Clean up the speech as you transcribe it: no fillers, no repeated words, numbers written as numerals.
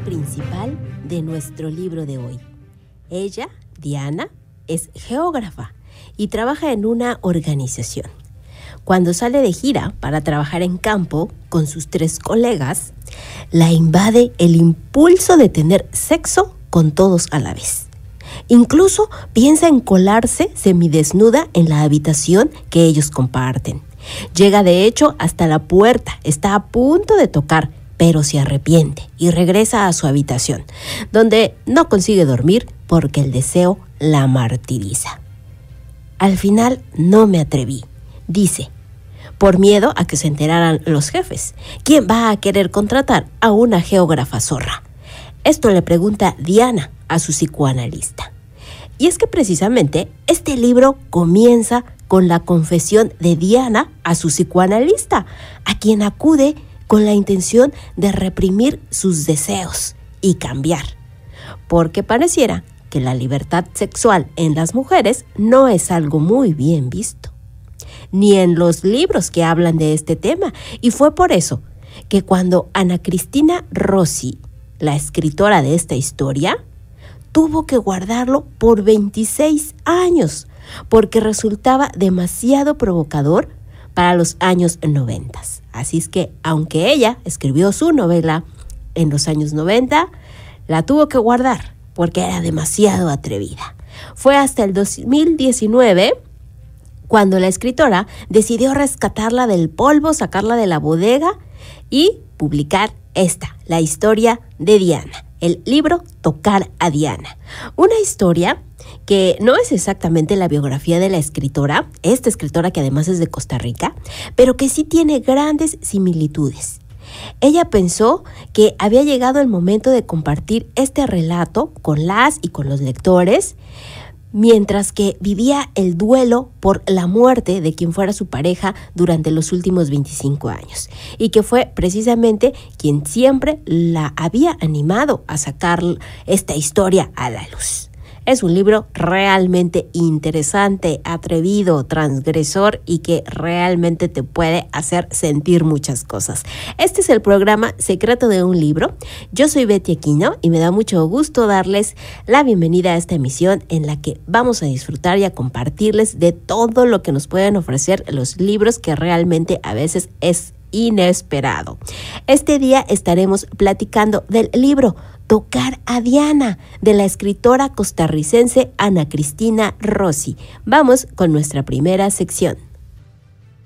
principal de nuestro libro de hoy. Ella, Diana, es geógrafa y trabaja en una organización. Cuando sale de gira para trabajar en campo con sus 3 colegas, la invade el impulso de tener sexo con todos a la vez. Incluso piensa en colarse semidesnuda en la habitación que ellos comparten. Llega de hecho hasta la puerta, está a punto de tocar, pero se arrepiente y regresa a su habitación, donde no consigue dormir porque el deseo la martiriza. Al final no me atreví, dice, por miedo a que se enteraran los jefes. ¿Quién va a querer contratar a una geógrafa zorra? Esto le pregunta Diana a su psicoanalista. Y es que precisamente este libro comienza con la confesión de Diana a su psicoanalista, a quien acude con la intención de reprimir sus deseos y cambiar, porque pareciera que la libertad sexual en las mujeres no es algo muy bien visto, ni en los libros que hablan de este tema, y fue por eso que cuando Ana Cristina Rossi, la escritora de esta historia, tuvo que guardarlo por 26 años, porque resultaba demasiado provocador para los años 90. Así es que, aunque ella escribió su novela en los años 90, la tuvo que guardar porque era demasiado atrevida. Fue hasta el 2019 cuando la escritora decidió rescatarla del polvo, sacarla de la bodega y publicar la historia de Diana, el libro Tocar a Diana. Una historia que no es exactamente la biografía de la escritora, esta escritora que además es de Costa Rica, pero que sí tiene grandes similitudes. Ella pensó que había llegado el momento de compartir este relato con las y con los lectores, mientras que vivía el duelo por la muerte de quien fuera su pareja durante los últimos 25 años, y que fue precisamente quien siempre la había animado a sacar esta historia a la luz. Es un libro realmente interesante, atrevido, transgresor y que realmente te puede hacer sentir muchas cosas. Este es el programa Secreto de un Libro. Yo soy Betty Aquino y me da mucho gusto darles la bienvenida a esta emisión en la que vamos a disfrutar y a compartirles de todo lo que nos pueden ofrecer los libros, que realmente a veces es inesperado. Este día estaremos platicando del libro Tocar a Diana, de la escritora costarricense Ana Cristina Rossi. Vamos con nuestra primera sección.